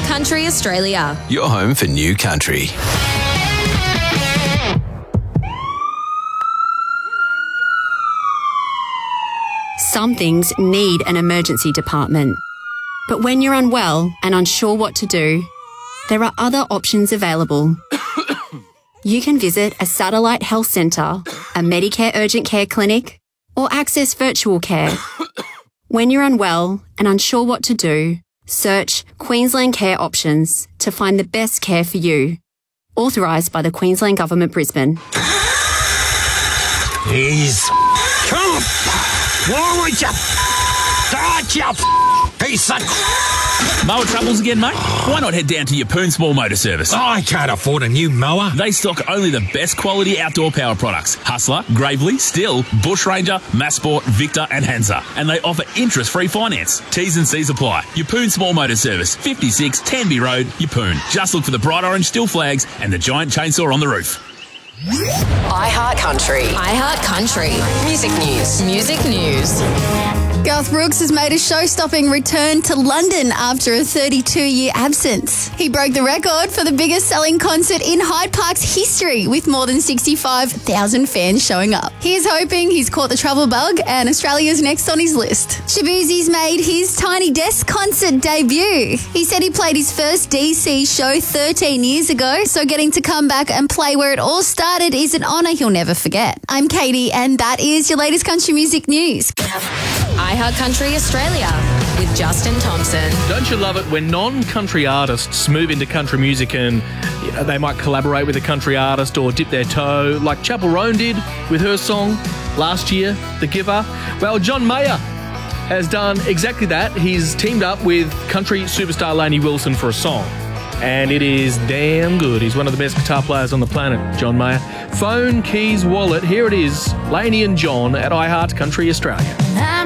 iHeart Country Australia. Your home for new country. Some things need an emergency department. But when you're unwell and unsure what to do, there are other options available. You can visit a satellite health centre, a Medicare urgent care clinic, or access virtual care. When you're unwell and unsure what to do, search Queensland Care Options to find the best care for you. Authorised by the Queensland Government, Brisbane. He's... Come! Why would you... Start you... Piece of... Mower troubles again, mate? Why not head down to Yeppoon Small Motor Service? I can't afford a new mower. They stock only the best quality outdoor power products. Hustler, Gravely, Still, Bush Ranger, Massport, Victor and Hansa. And they offer interest-free finance. T's and C's apply. Yeppoon Small Motor Service, 56 Tanby Road, Yeppoon. Just look for the bright orange Still flags and the giant chainsaw on the roof. iHeart Country. iHeart Country. Music news. Music news. Garth Brooks has made a show-stopping return to London after a 32-year absence. He broke the record for the biggest-selling concert in Hyde Park's history, with more than 65,000 fans showing up. He is hoping he's caught the travel bug and Australia's next on his list. Shaboozie's made his Tiny Desk concert debut. He said he played his first DC show 13 years ago, so getting to come back and play where it all started is an honour he'll never forget. I'm Katie, and that is your latest country music news. iHeart Country Australia with Justin Thompson. Don't you love it when non-country artists move into country music and they might collaborate with a country artist or dip their toe, like Chapel Roan did with her song last year, The Giver? Well, John Mayer has done exactly that. He's teamed up with country superstar Lainey Wilson for a song. And it is damn good. He's one of the best guitar players on the planet, John Mayer. Phone, keys, wallet. Here it is, Lainey and John at iHeart Country Australia.